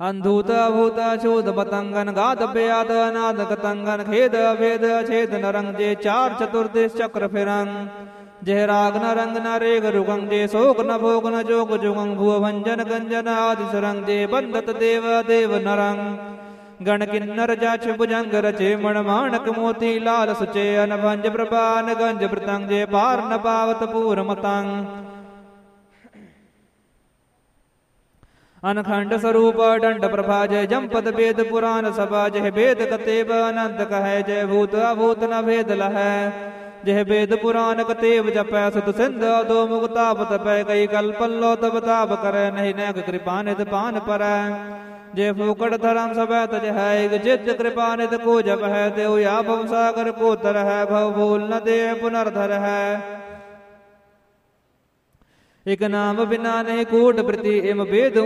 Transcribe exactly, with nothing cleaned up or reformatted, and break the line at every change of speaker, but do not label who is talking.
अंधूत अभूत अछूत पतंगन गात ब्यात अनाद कतंगन खेद अभेद अछेद नरंग जे चार चतुर्दिश चक्र फिरंग जह राग न रंग न रेग रुगंग जे शोक न भोग न जोग जुगंग भुव भंजन गंजन आदि सुरंग जे बंदत देव देव नरंग गण किन्नर जाछ भुजंग रचे मण माणक मोती लाल सुचे अनभंज प्रभान गंज प्रतंग जे पार न पावत पूर मतंग अनखंड स्वरूप दंड प्रभा जय जमपद वेद पुराण सभा जय वेद कतेब अनंत कह जय भूत अभूत न भेद लह जय वेद पुराण कतेब जपै सुत सिंध दो मुक्ताप तपै कई कल्पल्लो तब ताप करे नहीं नैक कृपा निध पान पर जय फूकड़ धरम सब तज है जित कृपा निध को जप है देव या भव सागर को तर है भव भूल न दे पुनर्धर है एक नाम बिना नहीं कूट प्रति एम वेद